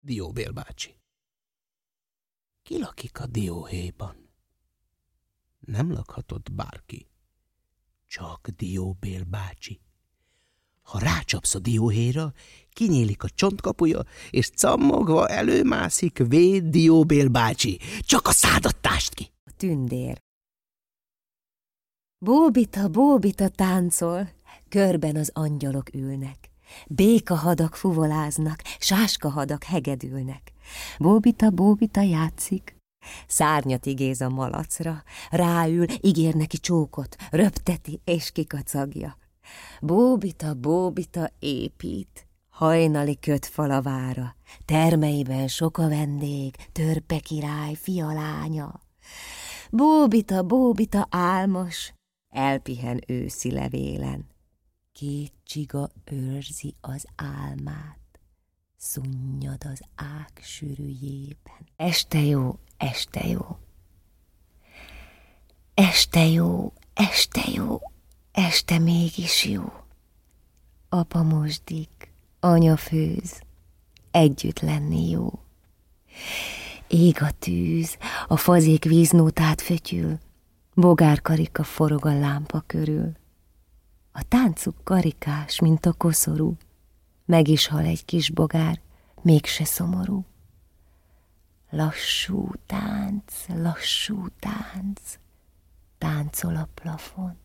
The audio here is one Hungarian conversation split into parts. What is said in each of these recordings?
Dióbél bácsi. Ki lakik a dióhéjban? Nem lakhatott bárki, csak Dióbél bácsi. Ha rácsapsz a dióhéjra, kinyílik a csontkapuja, és cammogva előmászik véd Dióbél bácsi. Csak a szádat tást ki! A tündér. Bóbita, bóbita táncol, körben az angyalok ülnek. Békahadak fuvoláznak, sáskahadak hegedülnek. Bóbita, bóbita játszik, szárnyat igéz a malacra, ráül, ígér neki csókot, röpteti és kikacagja. Bóbita, bóbita épít, hajnali kötfalavára, termeiben sok a vendég, törpe király, fia lánya. Bóbita, bóbita álmos, elpihen őszi levélen. Két csiga őrzi az álmát, szunnyad az ág sűrűjében. Este jó, este jó. Este jó, este jó, este mégis jó. Apa mosdik, anya főz, együtt lenni jó. Ég a tűz, a fazék víznótát fötyül, bogárkarika forog a lámpa körül. A táncuk karikás, mint a koszorú, meg is hal egy kis bogár, mégse szomorú. Lassú tánc, táncol a plafon.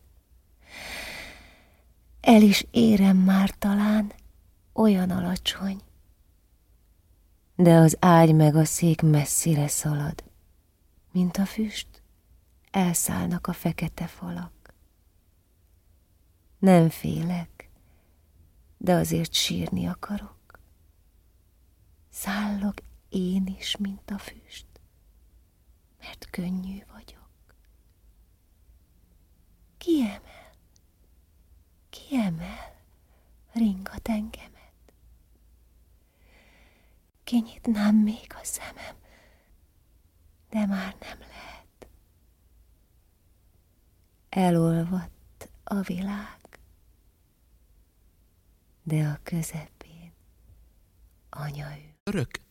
El is érem már talán, olyan alacsony. De az ágy meg a szék messzire szalad, mint a füst, elszállnak a fekete falak. Nem félek, de azért sírni akarok. Szállok én is, mint a füst, mert könnyű vagyok. Ki emel, ringat engemet. Kinyitnám még a szemem, de már nem lehet. Elolvadt a világ, de a közepén anya ül. Örök